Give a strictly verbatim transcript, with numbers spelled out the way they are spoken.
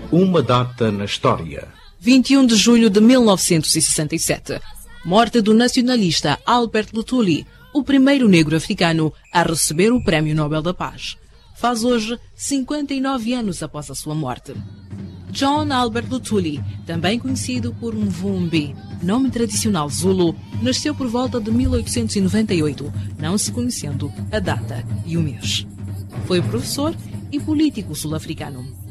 Uma data na história. vinte e um de julho de mil novecentos e sessenta e sete. Morte do nacionalista Albert Luthuli, o primeiro negro africano a receber o Prémio Nobel da Paz. Faz hoje cinquenta e nove anos após a sua morte. John Albert Luthuli, também conhecido por Mvumbi, nome tradicional Zulu, nasceu por volta de mil oitocentos e noventa e oito, não se conhecendo a data e o mês. Foi professor e político sul-africano.